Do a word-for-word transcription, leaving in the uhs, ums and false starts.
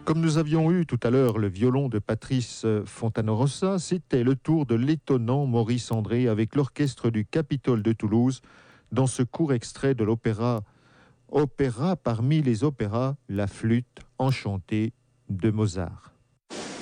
Comme nous avions eu tout à l'heure le violon de Patrice Fontana-Rossa, c'était le tour de l'étonnant Maurice André avec l'orchestre du Capitole de Toulouse dans ce court extrait de l'opéra Opéra parmi les opéras, la flûte enchantée de Mozart.